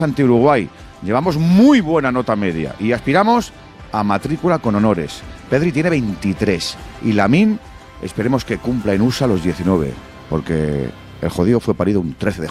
ante Uruguay. Llevamos muy buena nota media y aspiramos a matrícula con honores. Pedri tiene 23 y Lamine esperemos que cumpla en USA los 19, porque el jodido fue parido un 13 de